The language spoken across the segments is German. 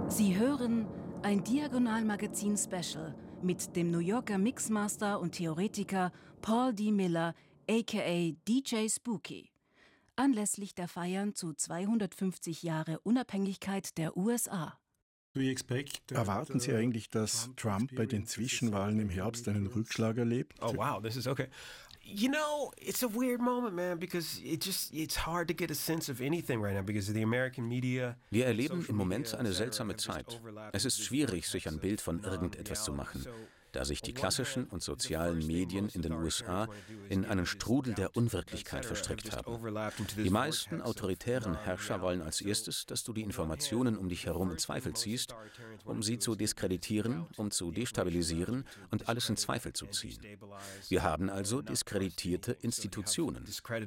Sie hören ein Diagonal-Magazin-Special mit dem New Yorker Mixmaster und Theoretiker Paul D. Miller, a.k.a. DJ Spooky, anlässlich der Feiern zu 250 Jahre Unabhängigkeit der USA. Erwarten Sie eigentlich, dass Trump bei den Zwischenwahlen im Herbst einen Rückschlag erlebt? Oh wow, this is okay. You know, it's a weird moment, man, because it's hard to get a sense of anything right now because the American media. Wir erleben im Moment eine seltsame Zeit. Es ist schwierig, sich ein Bild von irgendetwas zu machen, da sich die klassischen und sozialen Medien in den USA in einen Strudel der Unwirklichkeit verstrickt haben. Die meisten autoritären Herrscher wollen als erstes, dass du die Informationen um dich herum in Zweifel ziehst, um sie zu diskreditieren, um zu destabilisieren und alles in Zweifel zu ziehen. Wir haben also diskreditierte Institutionen.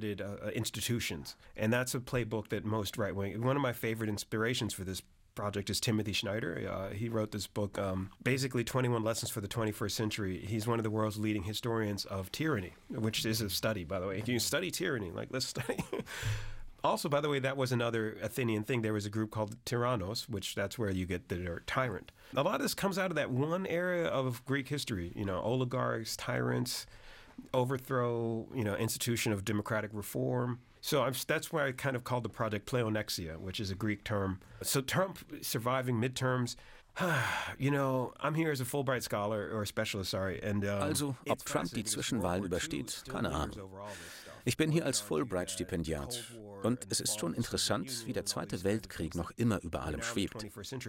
And that's a playbook that most right-wing. One of my favorite inspirations for this project is Timothy Snyder. He wrote this book, basically 21 Lessons for the 21st Century. He's one of the world's leading historians of tyranny, which is a study, by the way. If you study tyranny, like, let's study. Also, by the way, that was another Athenian thing. There was a group called Tyrannos, which that's where you get the word tyrant. A lot of this comes out of that one area of Greek history, you know, oligarchs, tyrants, overthrow, you know, institution of democratic reform. So that's why I kind of called the project pleonexia, which is a Greek term. So Trump surviving midterms, you know, I'm here as a Fulbright scholar or a specialist, sorry. And, also, ob Trump die Zwischenwahlen übersteht, keine Ahnung. Ich bin hier als Fulbright-Stipendiat und es ist schon interessant, wie der Zweite Weltkrieg noch immer über allem schwebt.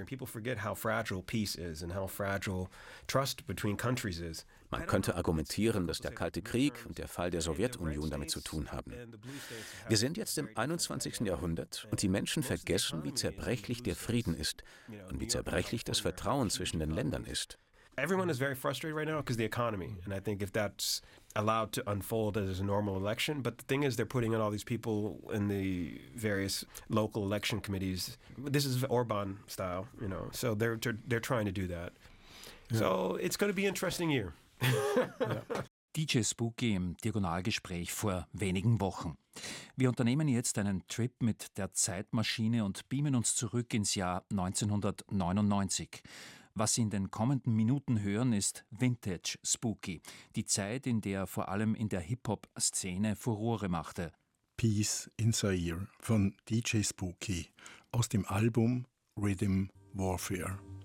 Man könnte argumentieren, dass der Kalte Krieg und der Fall der Sowjetunion damit zu tun haben. Wir sind jetzt im 21. Jahrhundert und die Menschen vergessen, wie zerbrechlich der Frieden ist und wie zerbrechlich das Vertrauen zwischen den Ländern ist. Everyone is very frustrated right now because of the economy. And I think if that's allowed to unfold as a normal election, but the thing is they're putting in all these people in the various local election committees. This is Orban style, you know. So they're trying to do that. Yeah. So it's going to be an interesting year. Ja. DJ Spooky im Diagonalgespräch vor wenigen Wochen. Wir unternehmen jetzt einen Trip mit der Zeitmaschine und beamen uns zurück ins Jahr 1999. Was Sie in den kommenden Minuten hören, ist Vintage Spooky, die Zeit, in der er vor allem in der Hip-Hop-Szene Furore machte. Peace in Zaire von DJ Spooky aus dem Album Rhythm Warfare.